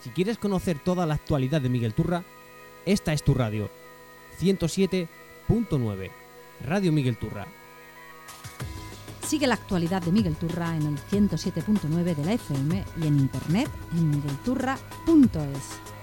Si quieres conocer toda la actualidad de Miguel Turra, esta es tu radio. 107.9 Radio Miguel Turra. Sigue la actualidad de Miguel Turra en el 107.9 de la FM y en internet en miguelturra.es.